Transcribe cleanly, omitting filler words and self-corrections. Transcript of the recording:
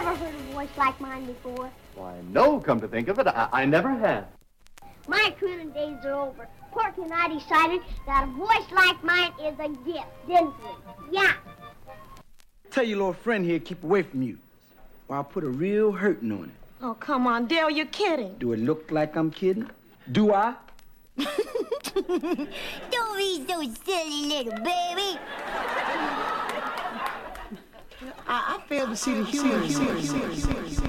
ever heard a voice like mine before? Why, no, come to think of it, I never have. My crooning days are over. Porky and I decided that a voice like mine is a gift, didn't we? Yeah. Tell your little friend here keep away from you, or I'll put a real hurting on it. Oh, come on, Dale, you're kidding. Do it look like I'm kidding? Do I? Don't be so silly, little baby. I fail to see the humor.